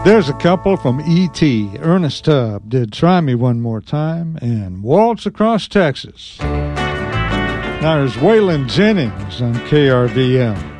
There's a couple from E.T. Ernest Tubb did Try Me One More Time and Waltz Across Texas. Now there's Waylon Jennings on KRVM.